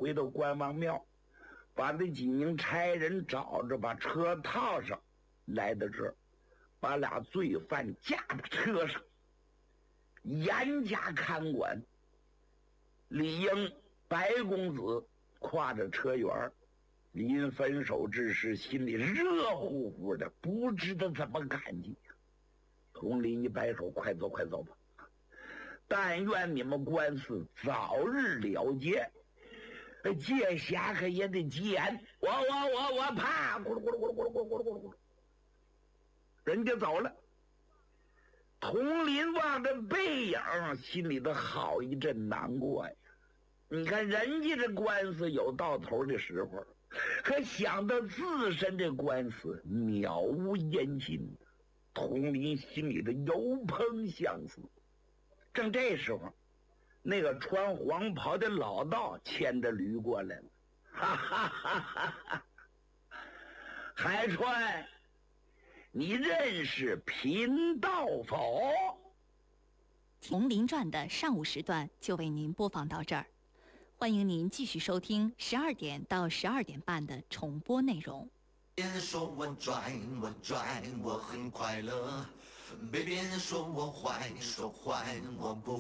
回到关王庙，把那几名差人找着，把车套上，来到这儿，把俩罪犯架到车上，严加看管。李应、白公子挎着车辕，临分手之时，心里热乎乎的，不知道怎么感激。佟林一摆手：“快走，快走吧！但愿你们官司早日了结，结下可也得结。我怕！”咕噜咕噜咕噜咕噜咕噜咕噜咕噜咕噜，人家走了。佟林望着背影，心里头好一阵难过呀。你看人家这官司有到头的时候，可想到自身这官司渺无音信，佟林心里头有朋相思。正这时候，那个穿黄袍的老道牵着驴过来了。哈哈哈哈哈！海川，你认识贫道否？ 《佟林传》的上午时段就为您播放到这儿，欢迎您继续收听12点到12点半的重播内容。 别人说我拽，我很快乐；被别人说我坏，我不